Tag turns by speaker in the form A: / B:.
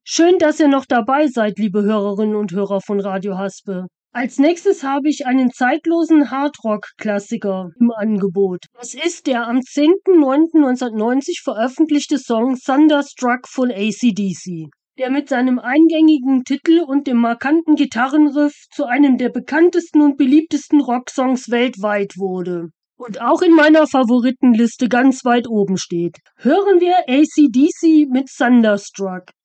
A: Schön, dass ihr noch dabei seid, liebe Hörerinnen und Hörer von Radio Haspe. Als nächstes habe ich einen zeitlosen Hardrock-Klassiker im Angebot. Das ist der am 10.09.1990 veröffentlichte Song Thunderstruck von AC/DC, der mit seinem eingängigen Titel und dem markanten Gitarrenriff zu einem der bekanntesten und beliebtesten Rocksongs weltweit wurde. Und auch in meiner Favoritenliste ganz weit oben steht. Hören wir AC/DC mit Thunderstruck.